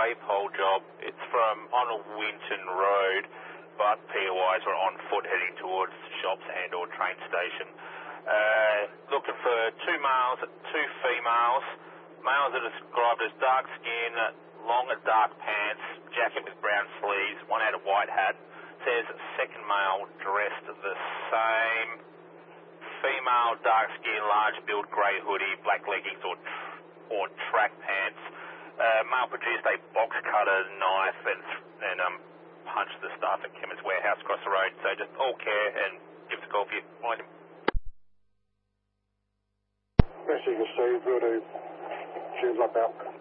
grey pole job. It's from on a Winton Road, but POIs are on foot heading towards shops and or train station. Looking for 2 males, 2 females. Males are described as dark skin, longer dark pants, jacket with brown sleeves, one had a white hat. Says second male dressed the same. Female, dark skin, large build, grey hoodie, black leggings or track pants. Male produced a box cutter, knife and punched the staff at Chemist Warehouse across the road. So just all care and give us a call if you find him. Message received, we'll do. Choose up out.